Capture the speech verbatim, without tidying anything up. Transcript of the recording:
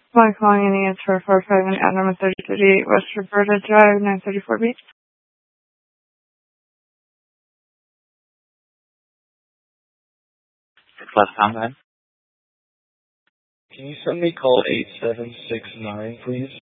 My calling in the answer for five and ad number thirty thirty-eight West Roberta Drive, nine thirty-four B. Plus combat. Can you send me call eight seven six nine, please?